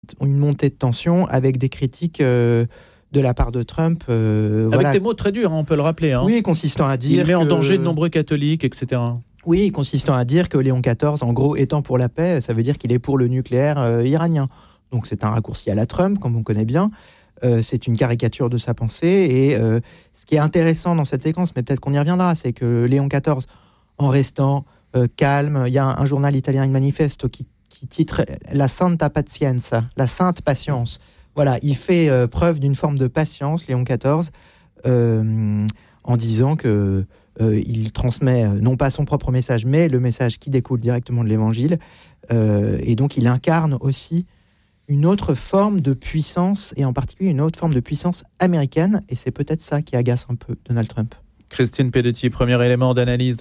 une montée de tension avec des critiques de la part de Trump. Avec des mots très durs, on peut le rappeler. Oui, consistant à dire il met en danger de nombreux catholiques, etc. Oui, consistant à dire que Léon XIV, en gros, étant pour la paix, ça veut dire qu'il est pour le nucléaire iranien. Donc c'est un raccourci à la Trump, comme on connaît bien. C'est une caricature de sa pensée. Et ce qui est intéressant dans cette séquence, mais peut-être qu'on y reviendra, c'est que Léon XIV, en restant calme, il y a un journal italien, Il Manifesto, qui titre « La Santa Pazienza », la sainte patience. Voilà, il fait preuve d'une forme de patience, Léon XIV, en disant que il transmet non pas son propre message, mais le message qui découle directement de l'Évangile. Et donc, il incarne aussi une autre forme de puissance, et en particulier une autre forme de puissance américaine. Et c'est peut-être ça qui agace un peu Donald Trump. Christine Pedetti, premier élément d'analyse.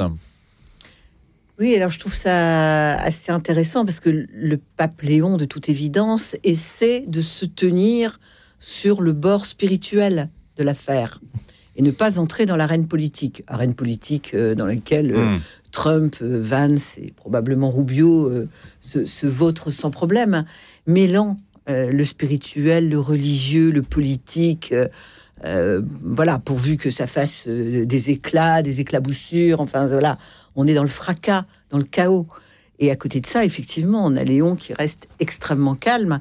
Oui, alors je trouve ça assez intéressant parce que le pape Léon, de toute évidence, essaie de se tenir sur le bord spirituel de l'affaire et ne pas entrer dans l'arène politique dans laquelle Trump, Vance et probablement Rubio se vautrent sans problème, mêlant le spirituel, le religieux, le politique, voilà, pourvu que ça fasse des éclaboussures, enfin voilà, on est dans le fracas, dans le chaos. Et à côté de ça, effectivement, on a Léon qui reste extrêmement calme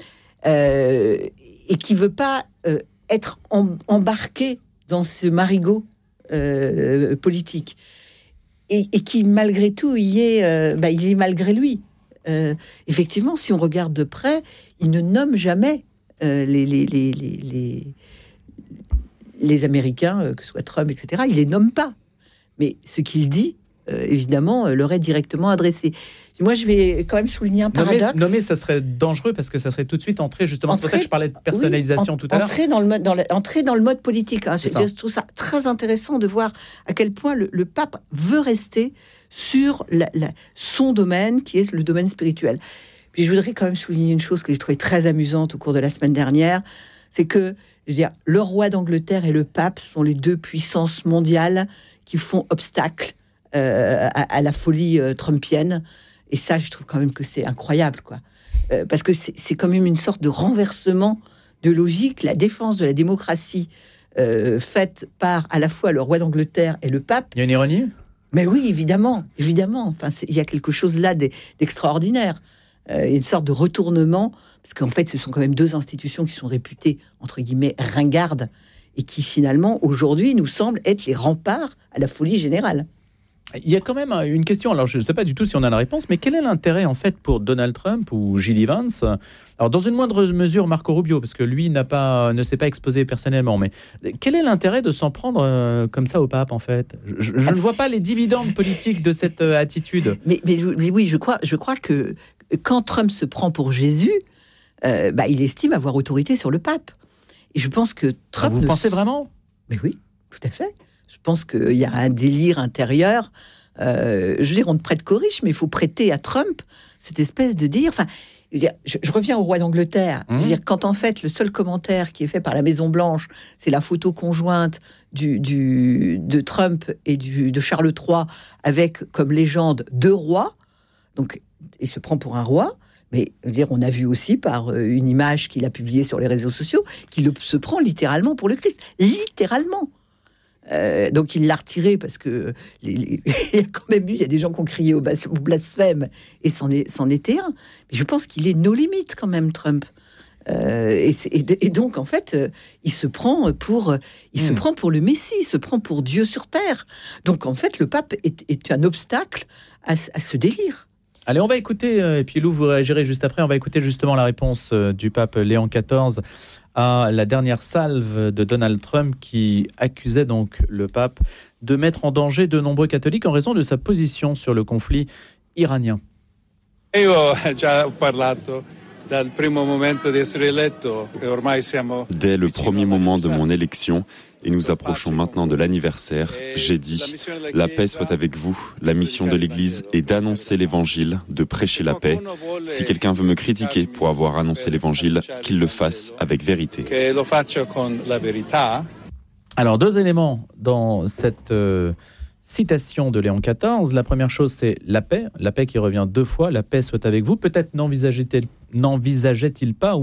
et qui veut pas être embarqué dans ce marigot politique. Et qui, malgré tout, il est malgré lui. Effectivement, si on regarde de près, il ne nomme jamais les Américains, que ce soit Trump, etc. Il les nomme pas. Mais ce qu'il dit, évidemment, leur est directement adressé. Moi, je vais quand même souligner un paradoxe. Nommer, ça serait dangereux parce que ça serait tout de suite entrer, justement. C'est pour ça que je parlais de personnalisation tout à l'heure. Entrer dans le mode politique. Hein. Je trouve ça très intéressant de voir à quel point le pape veut rester sur son domaine, qui est le domaine spirituel. Puis je voudrais quand même souligner une chose que j'ai trouvée très amusante au cours de la semaine dernière, c'est que, je veux dire, le roi d'Angleterre et le pape sont les deux puissances mondiales qui font obstacle à la folie trumpienne. Et ça, je trouve quand même que c'est incroyable, quoi. Parce que c'est quand même une sorte de renversement de logique. La défense de la démocratie faite par à la fois le roi d'Angleterre et le pape. Il y a une ironie ? Mais oui, évidemment. Enfin, il y a quelque chose là d'extraordinaire. Il y a une sorte de retournement, parce qu'en fait, ce sont quand même deux institutions qui sont réputées, entre guillemets, ringardes, et qui finalement, aujourd'hui, nous semblent être les remparts à la folie générale. Il y a quand même une question, alors je ne sais pas du tout si on a la réponse, mais quel est l'intérêt en fait pour Donald Trump ou J.D. Vance, alors dans une moindre mesure Marco Rubio, parce que lui ne s'est pas exposé personnellement, mais quel est l'intérêt de s'en prendre comme ça au pape en fait ? Je ne vois pas les dividendes politiques de cette attitude. Mais oui, je crois que quand Trump se prend pour Jésus, il estime avoir autorité sur le pape. Et je pense que Trump... Vous pensez vraiment ? Mais oui, tout à fait. Je pense qu'il y a un délire intérieur. Je veux dire, on ne prête qu'aux riches, mais il faut prêter à Trump cette espèce de délire. Enfin, je reviens au roi d'Angleterre. Je veux dire, quand en fait, le seul commentaire qui est fait par la Maison-Blanche, c'est la photo conjointe de Trump et de Charles III avec comme légende deux rois. Donc, il se prend pour un roi. Mais je veux dire, on a vu aussi par une image qu'il a publiée sur les réseaux sociaux qu'il se prend littéralement pour le Christ. Littéralement. Donc il l'a retiré parce que il y a quand même il y a des gens qui ont crié au blasphème et c'en était un. Mais je pense qu'il est nos limites quand même, Trump. Et donc en fait, il se prend pour le Messie, il se prend pour Dieu sur terre. Donc en fait, le pape est un obstacle à ce délire. Allez, on va écouter, et puis Lou, vous réagirez juste après, on va écouter justement la réponse du pape Léon XIV à la dernière salve de Donald Trump qui accusait donc le pape de mettre en danger de nombreux catholiques en raison de sa position sur le conflit iranien. Io ho già parlato dal primo momento di essere eletto e ormai siamo... Dès le premier moment de mon élection, et nous approchons maintenant de l'anniversaire, j'ai dit « La paix soit avec vous. La mission de l'Église est d'annoncer l'Évangile, de prêcher la paix. Si quelqu'un veut me critiquer pour avoir annoncé l'Évangile, qu'il le fasse avec vérité. » Alors, deux éléments dans cette citations de Léon XIV. La première chose, c'est la paix qui revient 2 fois. La paix soit avec vous. Peut-être n'envisageait-il pas